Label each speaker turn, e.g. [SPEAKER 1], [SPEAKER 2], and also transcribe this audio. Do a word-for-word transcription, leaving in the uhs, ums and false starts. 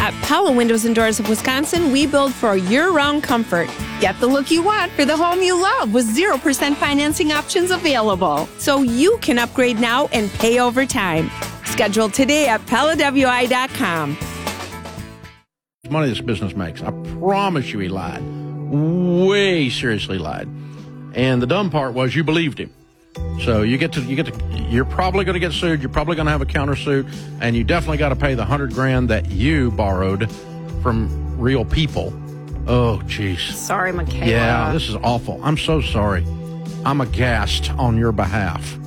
[SPEAKER 1] At Pella Windows and Doors of Wisconsin, we build for year-round comfort. Get the look you want for the home you love with zero percent financing options available. So you can upgrade now and pay over time. Schedule today at Pella W I dot com.
[SPEAKER 2] Money this business makes. I promise you he lied. Way seriously lied. And the dumb part was you believed him. So you get to, you get to, you're probably going to get sued. You're probably going to have a countersuit, and you definitely got to pay the hundred grand that you borrowed from real people. Oh, jeez.
[SPEAKER 1] Sorry, Michaela.
[SPEAKER 2] Yeah, this is awful. I'm so sorry. I'm aghast on your behalf.